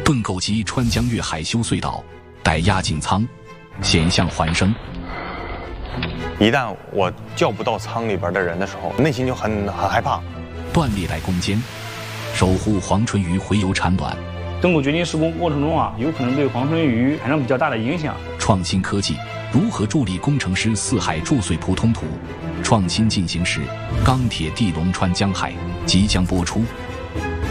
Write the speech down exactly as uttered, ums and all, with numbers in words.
盾构机穿江越海修隧道，待压进舱，险象环生。 一旦我叫不到舱里边的人的时候，内心就很很害怕。 断裂带攻坚，守护黄春鱼洄游产卵。 登陆掘金施工过程中啊，有可能对黄春鱼产生比较大的影响。 创新科技如何助力工程师四海筑绥普通土？创新进行时，钢铁地龙穿江海即将播出。